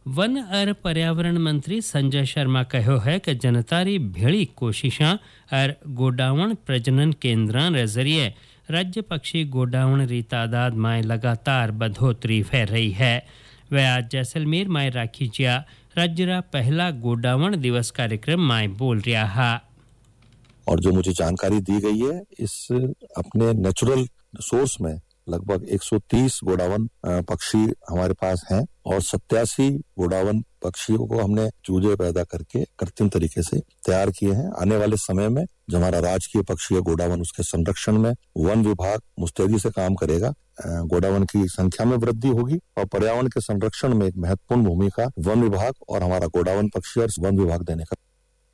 One और पर्यावरण मंत्री संजय शर्मा कहो है कि जनतारी भेड़ी कोशिशां और गोडावण प्रजनन केंद्रां रे जरिए राज्य पक्षी गोडावण री तादाद में लगातार बढ़ोतरी फैल रही है। वह आज जैसलमेर में राखी जिया राज्य रा पहला गोडावण दिवस कार्यक्रम में बोल रहा है। और जो मुझे जानकारी दी गई है, इस अपने नेचुरल सोर्स में लगभग 130 गोडावण पक्षी हमारे पास हैं और 87 गोडावण पक्षियों को हमने चूजे पैदा करके कृत्रिम तरीके से तैयार किए हैं। आने वाले समय में जो हमारा राजकीय पक्षी है गोडावण, उसके संरक्षण में वन विभाग मुस्तैदी से काम करेगा। गोडावण की संख्या में वृद्धि होगी और पर्यावरण के संरक्षण में एक महत्वपूर्ण भूमिका वन विभाग और हमारा गोडावण पक्षी और वन विभाग देने का।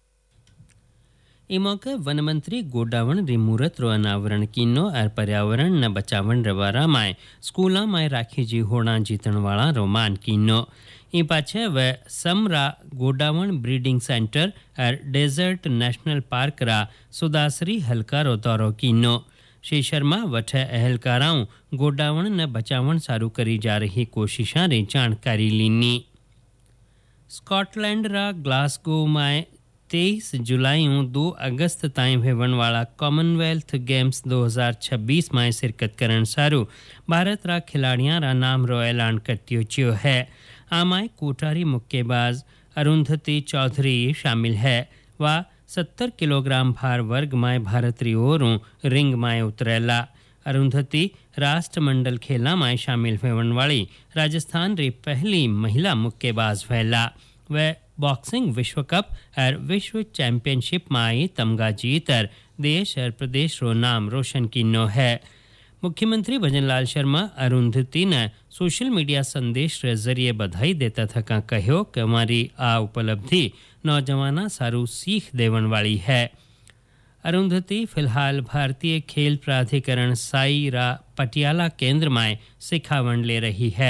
ई मौके वन मंत्री गोडावण रिमूरत रो अनावरण कीनो और पर्यावरण न बचावन रवारा माय स्कूला माय राखी जी होना जीतन वाला रोमान कीनो। ई पाछे वह समरा गोडावण ब्रीडिंग सेंटर और डेजर्ट नेशनल पार्क रा सुदासरी हल्का रो दौरो कीनो। श्री शर्मा वठे अहलकाराओं गोडावण न बचावन सारू करी जा रही कोशिशां री जानकारी लीनी। स्कॉटलैंड रा ग्लासगो में 23 जुलाई और 2 अगस्त ताईं होने वाला कॉमनवेल्थ गेम्स 2026 में शिरकत करण सारू भारत रा खिलाड़ियां रा नाम रो ऐलान करतियो चियो है। आमाय कोटारी मुक्केबाज अरुंधति चौधरी शामिल है। वह 70 किलोग्राम भार वर्ग में भारत री ओरों रिंग में उतरेला। अरुंधति राष्ट्रमंडल खेला में शामिल होने वाली राजस्थान री पहली महिला मुक्केबाज फैला। वह बॉक्सिंग विश्व कप और विश्व चैंपियनशिप में तमगा जीतर देश और प्रदेश रो नाम रोशन किनो है। मुख्यमंत्री भजनलाल शर्मा अरुंधति ने सोशल मीडिया संदेश के जरिए बधाई देता था कहो कि हमारी आ उपलब्धि नौजवाना सारू सीख देवन वाली है। अरुंधति फिलहाल भारतीय खेल प्राधिकरण साई रा पटियाला केंद्र में सिखावन ले रही है।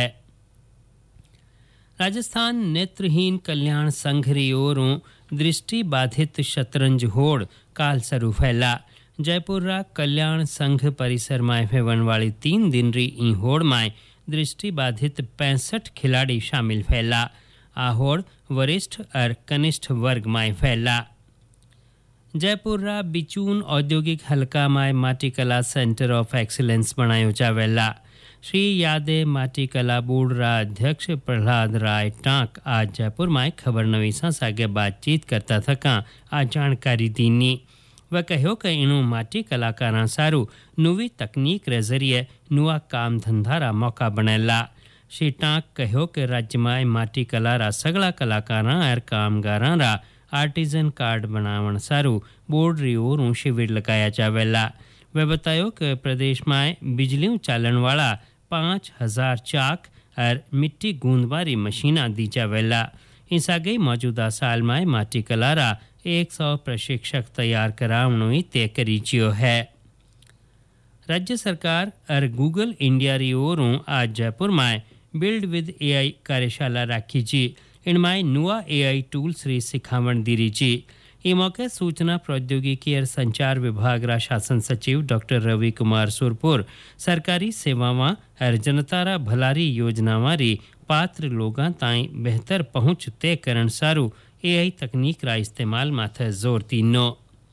राजस्थान नेत्रहीन कल्याण संघ री ओरों दृष्टि बाधित शतरंज होड़ काल सरू फैला। जयपुर रा कल्याण संघ परिसर में होने वाली 3 दिन री ई होड़ में दृष्टि बाधित 65 खिलाड़ी शामिल फैला। आ होड़ वरिष्ठ और कनिष्ठ वर्ग में फैला। जयपुर रा बिचून औद्योगिक हल्का में माटी कला सेंटर ऑफ एक्सीलेंस बनायो जावेला। श्री यादे माटी कला बोर्ड रा अध्यक्ष प्रहलाद राय टांक आज जयपुर में खबर नवीसा सागे बातचीत करता थका आ जानकारी दीनी। वह कहो कि इनू माटी कलाकारां सारू नवी तकनीक रे जरिए नुआ काम धंधा रा मौका बनेला। श्री टांक कहो कि राज्य में माटी कला रा सगला कलाकारां और कामगारां रा आर्टिजन कार्ड बनावन सारू बोर्ड री ओरों शिविर लगाया जावेला। वह बतायो कि प्रदेश में बिजली चालन वाला 5000 चाक और मिट्टी गूंदवारी मशीना दी जावेला। इस आगे मौजूदा साल में माटी कलारा 100 प्रशिक्षक तैयार करावनो तय करी चियो है। राज्य सरकार और गूगल इंडिया री ओरों आज जयपुर में बिल्ड विद एआई कार्यशाला राखी जी। इनमें नुआ एआई टूल्स री सिखावन दीरी जी। ई मौके सूचना प्रौद्योगिकी और संचार विभाग रा शासन सचिव डॉक्टर रवि कुमार सुरपुर सरकारी सेवावां और जनता रा भलारी योजनावां री पात्र लोगां ताईं बेहतर पहुंच तय करण सारू एआई तकनीक रा इस्तेमाल माथे जोर दीनो।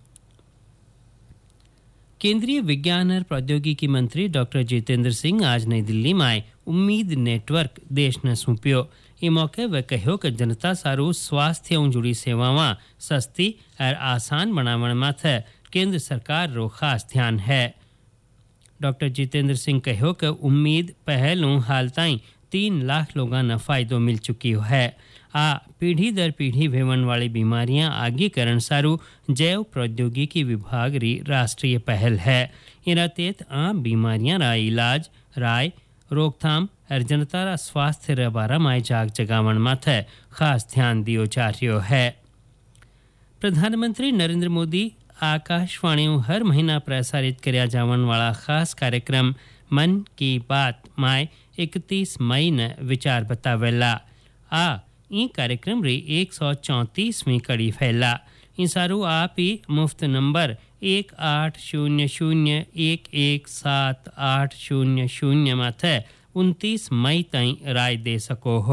केंद्रीय विज्ञान और प्रौद्योगिकी मंत्री डॉक्टर जितेंद्र सिंह आज नई दिल्ली में उम्मीद नेटवर्क देश ने सौंप्यो। ई मौके वह कहो कि जनता सारू स्वास्थ्य जुड़ी सेवावां सस्ती और आसान बनावन माथे केंद्र सरकार रो खास ध्यान है। डॉक्टर जितेंद्र सिंह कहो कि उम्मीद पहलों हाल ताईं 3 लाख लोगों ने फायदो मिल चुकी है। आ पीढ़ी दर पीढ़ी भेवन वाली बीमारियां आगे करण सारू जैव प्रौद्योगिकी विभाग री राष्ट्रीय पहल है। इरा तहत आम बीमारियां रा इलाज राय रोकथाम और जनता रा स्वास्थ्य रे बारा में जाग जगावन माथे खास ध्यान दियो जा रह्यो है। प्रधानमंत्री नरेंद्र मोदी आकाशवाणी हर महीना प्रसारित करया जावन वाला खास कार्यक्रम मन की बात में 31 मई ने विचार बतावेला। आ ई कार्यक्रम री 134वीं कड़ी फैला। इन सारू आप ही मुफ्त नंबर 1800117800 माथे 29 मई ताईं राय दे सको हो।